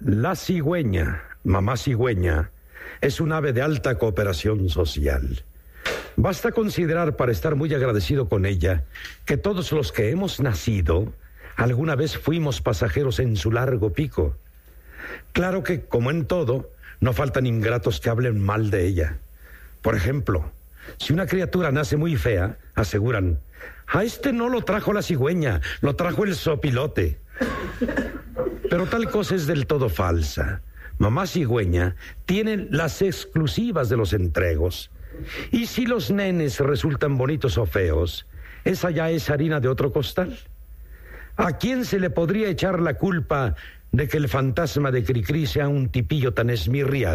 La cigüeña, mamá cigüeña, es un ave de alta cooperación social. Basta considerar, para estar muy agradecido con ella, que todos los que hemos nacido alguna vez fuimos pasajeros en su largo pico. Claro que, como en todo, no faltan ingratos que hablen mal de ella. Por ejemplo, si una criatura nace muy fea, aseguran: a este no lo trajo la cigüeña, lo trajo el sopilote. Pero tal cosa es del todo falsa. Mamá cigüeña tiene las exclusivas de los entregos. Y si los nenes resultan bonitos o feos, esa ya es harina de otro costal. ¿A quién se le podría echar la culpa de que el fantasma de Cricri sea un tipillo tan esmirriado?